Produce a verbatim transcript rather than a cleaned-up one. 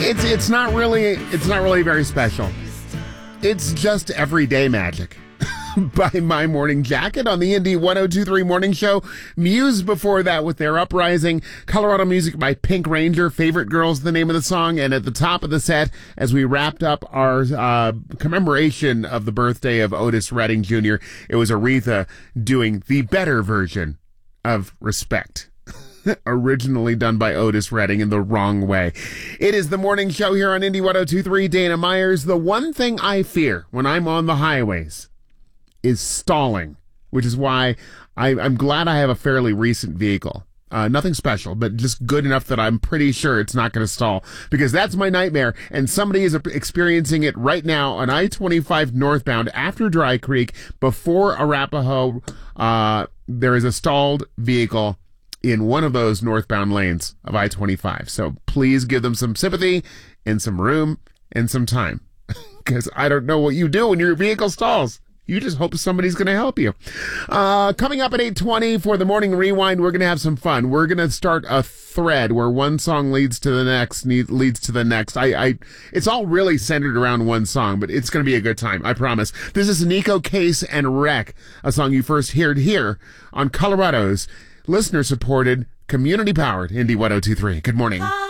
It's it's not really it's not really very special. It's just everyday magic. By My Morning Jacket on the Indy one oh two point three Morning Show. Muse before that with their Uprising. Colorado Music by Pink Ranger. Favorite Girls, the name of the song. And at the top of the set, as we wrapped up our uh, commemoration of the birthday of Otis Redding Junior, it was Aretha doing the better version of Respect. Originally done by Otis Redding in the wrong way. It is the morning show here on Indy one oh two point three. Dana Myers. The one thing I fear when I'm on the highways is stalling, which is why I, I'm glad I have a fairly recent vehicle. Uh, nothing special, but just good enough that I'm pretty sure it's not going to stall, because that's my nightmare, and somebody is experiencing it right now on I twenty-five northbound after Dry Creek before Arapahoe. Uh, there is a stalled vehicle in one of those northbound lanes of I twenty-five. So please give them some sympathy and some room and some time, because I don't know what you do when your vehicle stalls. You just hope somebody's going to help you. Uh, coming up at eight twenty for the Morning Rewind, we're going to have some fun. We're going to start a thread where one song leads to the next, leads to the next. I, I, it's all really centered around one song, but it's going to be a good time. I promise. This is Nico Case and Wreck, a song you first heard here on Colorado's listener-supported, community-powered Indy one oh two point three. Good morning.